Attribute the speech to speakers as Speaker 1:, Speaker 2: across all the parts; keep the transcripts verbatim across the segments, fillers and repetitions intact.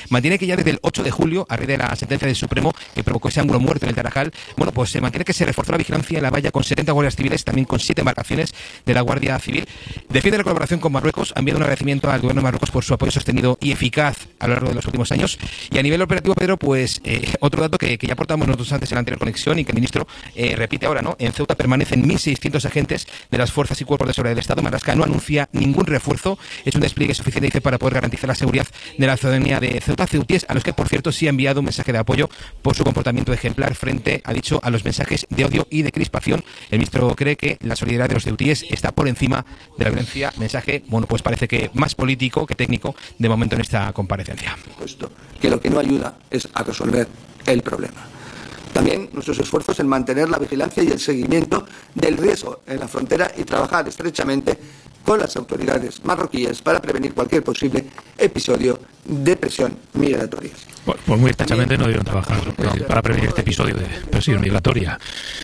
Speaker 1: mantiene que ya desde el ocho de julio, a raíz de la sentencia del Supremo que provocó ese ángulo muerto en el Tarajal, bueno, pues se mantiene que se reforzó la vigilancia en la valla con setenta guardias civiles, también con siete embarcaciones de la Guardia Civil. Defiende la colaboración con Marruecos, ha enviado un agradecimiento al gobierno de Marruecos por su apoyo sostenido y eficaz a lo largo de los últimos años. Y a nivel operativo, Pedro, pues eh, otro dato que, que ya aportamos nosotros antes en la anterior conexión y que el ministro eh, repite ahora, ¿no? En Ceuta permanecen mil seiscientos agentes de las fuerzas y cuerpos de seguridad del Estado. Marlaska no anuncia ningún refuerzo, es un despliegue suficiente, dice, para poder garantizar la seguridad de la ciudadanía de Ceuta. Ceutíes a los que, por cierto, sí ha enviado un mensaje de apoyo por su comportamiento ejemplar frente, ha dicho, a los mensajes de odio y de crispación. El ministro cree que la solidaridad de los ceutíes está por encima de la violencia. Mensaje, bueno, pues parece que más político que técnico de momento en esta comparecencia.
Speaker 2: Puesto que lo que no ayuda es a resolver el problema. También nuestros esfuerzos en mantener la vigilancia y el seguimiento del riesgo en la frontera y trabajar estrechamente con las autoridades marroquíes para prevenir cualquier posible episodio de presión migratoria.
Speaker 3: Pues, pues muy estrechamente no debieron trabajar eh, para prevenir este episodio de presión migratoria.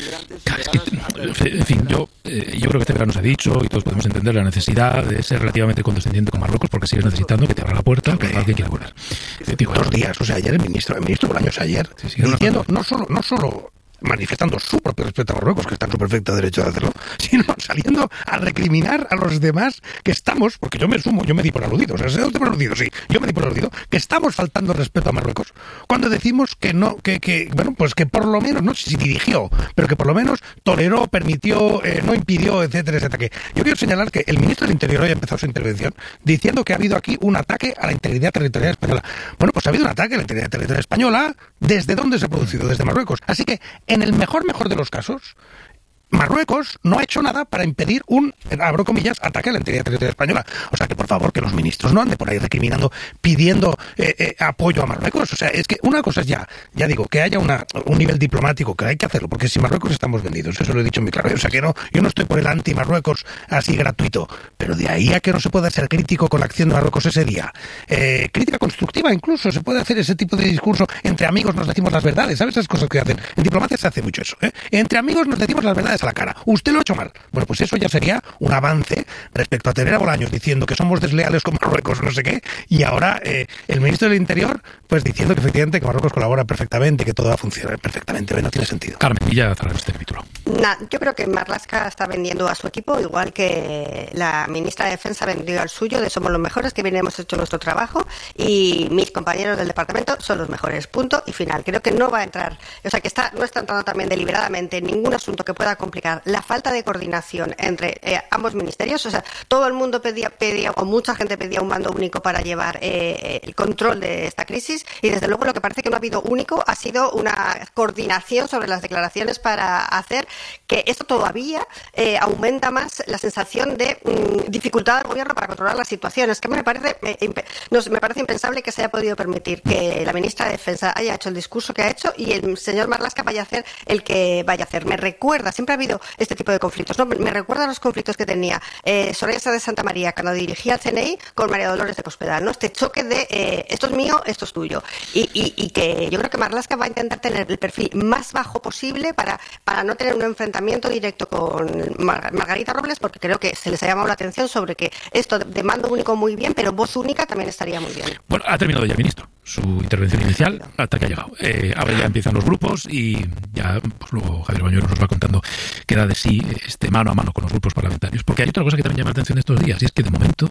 Speaker 3: Es que, en fin, yo, eh, yo creo que este verano se ha dicho y todos podemos entender la necesidad de ser relativamente condescendiente con Marruecos porque sigues necesitando que te abra la puerta que alguien quiera volar.
Speaker 4: Eh, digo, dos días, o sea, ayer el ministro, el ministro Bolaños ayer, sí, sí, diciendo, no solo, no solo manifestando su propio respeto a Marruecos, que está en su perfecto derecho de hacerlo, sino saliendo a recriminar a los demás que estamos, porque yo me sumo, yo me di por aludido, o sea, ¿se por aludido? Sí, yo me di por aludido, que estamos faltando respeto a Marruecos, cuando decimos que no, que, que bueno, pues que por lo menos, no sé si dirigió, pero que por lo menos toleró, permitió, eh, no impidió, etcétera, etcétera. Que yo quiero señalar que el ministro del Interior hoy ha empezado su intervención diciendo que ha habido aquí un ataque a la integridad territorial española. Bueno, pues ha habido un ataque a la integridad territorial española. ¿Desde dónde se ha producido? Desde Marruecos. Así que, en el mejor, mejor de los casos, Marruecos no ha hecho nada para impedir un, abro comillas, ataque a la integridad territorial española. O sea que, por favor, que los ministros no anden por ahí recriminando, pidiendo eh, eh, apoyo a Marruecos. O sea, es que una cosa es ya, ya digo, que haya una, un nivel diplomático, que hay que hacerlo, porque si Marruecos estamos vendidos, eso lo he dicho muy claro. O sea que no, yo no estoy por el anti-Marruecos así gratuito, pero de ahí a que no se pueda ser crítico con la acción de Marruecos ese día. Eh, crítica constructiva incluso, se puede hacer ese tipo de discurso. Entre amigos nos decimos las verdades, ¿sabes esas cosas que hacen? En diplomacia se hace mucho eso, ¿eh? Entre amigos nos decimos las verdades a la cara. Usted lo ha hecho mal. Bueno, pues eso ya sería un avance respecto a tener a Bolaños diciendo que somos desleales con Marruecos, no sé qué, y ahora eh, el ministro del Interior pues diciendo que efectivamente que Marruecos colabora perfectamente, que todo va a funcionar perfectamente. Bueno, no tiene sentido.
Speaker 3: Carmen, y ya cerramos este capítulo.
Speaker 5: Nah, yo creo que Marlaska está vendiendo a su equipo, igual que la ministra de Defensa vendió al suyo, de somos los mejores, que bien hemos hecho nuestro trabajo, y mis compañeros del departamento son los mejores, punto y final. Creo que no va a entrar, o sea que está, no está entrando también deliberadamente en ningún asunto que pueda complicar la falta de coordinación entre eh, ambos ministerios. O sea, todo el mundo pedía, pedía, o mucha gente pedía un mando único para llevar eh, el control de esta crisis, y desde luego lo que parece que no ha habido único ha sido una coordinación sobre las declaraciones para hacer que esto todavía eh, aumenta más la sensación de mmm, dificultad del gobierno para controlar la situación. Es que me parece, me, no sé, me parece impensable que se haya podido permitir que la ministra de Defensa haya hecho el discurso que ha hecho y el señor Marlaska vaya a hacer el que vaya a hacer. Me recuerda, siempre ha habido este tipo de conflictos, ¿no? Me recuerda a los conflictos que tenía eh, Soraya Sáenz de Santa María cuando dirigía el C N I con María Dolores de Cospedal, ¿no? Este choque de eh, esto es mío, esto es tuyo. Y, y, y que yo creo que Marlaska va a intentar tener el perfil más bajo posible para, para no tener un enfrentamiento directo con Mar Margarita Robles, porque creo que se les ha llamado la atención sobre que esto de mando único muy bien, pero voz única también estaría muy bien.
Speaker 3: Bueno, ha terminado ya, ministro, su intervención inicial hasta que ha llegado. Eh, ahora ya empiezan los grupos y ya pues luego Javier Bañuelos nos va contando qué da de sí este mano a mano con los grupos parlamentarios. Porque hay otra cosa que también llama la atención estos días, y es que de momento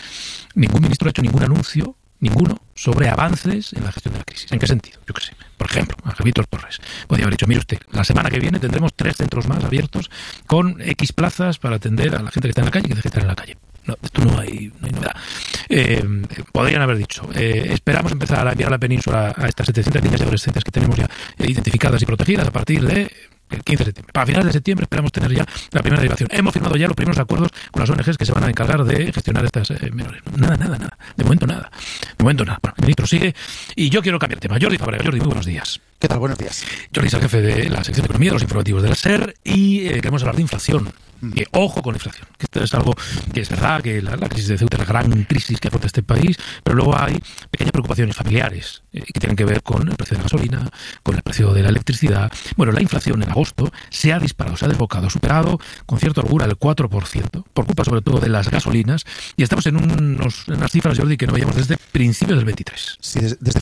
Speaker 3: ningún ministro ha hecho ningún anuncio, ninguno, sobre avances en la gestión de la crisis. ¿En qué sentido? Yo qué sé. Por ejemplo, Ángel Víctor Torres podría haber dicho, mire usted, la semana que viene tendremos tres centros más abiertos con X plazas para atender a la gente que está en la calle y que deje de estar en la calle. No, esto no hay, no hay novedad. Eh, podrían haber dicho, eh, esperamos empezar a enviar a la península a estas setecientas niñas y adolescentes que tenemos ya identificadas y protegidas a partir de el quince de septiembre. Para finales de septiembre esperamos tener ya la primera derivación. Hemos firmado ya los primeros acuerdos con las O N Ges que se van a encargar de gestionar estas eh, menores. Nada, nada, nada. De momento nada. De momento nada. Bueno, el ministro sigue y yo quiero cambiar de tema. Jordi Fábrega. Jordi, muy buenos días.
Speaker 6: ¿Qué tal? Buenos días.
Speaker 3: Jordi es el jefe de la sección de Economía de los informativos de la SER y eh, queremos hablar de inflación. Eh, ojo con la inflación, que esto es algo que es verdad, que la, la crisis de Ceuta es la gran crisis que afronta este país, pero luego hay pequeñas preocupaciones familiares eh, que tienen que ver con el precio de la gasolina, con el precio de la electricidad. Bueno, la inflación en agosto se ha disparado, se ha desbocado, ha superado con cierta holgura el cuatro por ciento, por culpa sobre todo de las gasolinas, y estamos en, unos, en unas cifras, Jordi, que no veíamos desde principios del veintitrés.
Speaker 6: Sí, desde